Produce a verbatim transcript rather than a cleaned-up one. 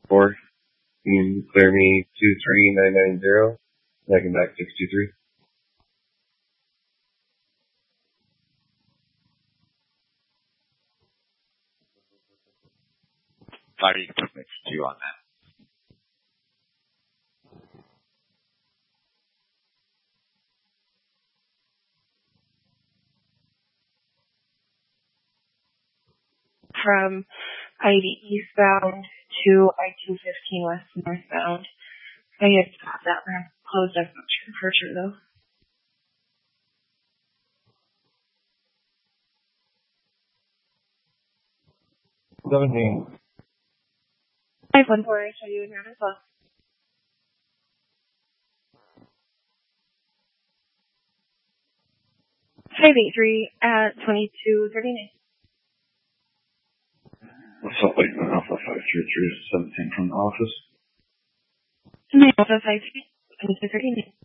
four. You can clear me two three nine nine zero. And I can back six two three. Fire equipment two on that. From I eighty eastbound to I two fifteen west northbound. I had got that ramp closed. I'm not sure for sure though. seventeen. five one four, I show you in here as well. five eight three at twenty-two thirty-nine. Salt Lake Alpha five three three seventeen from the office. Alpha five three twenty-two thirty-nine.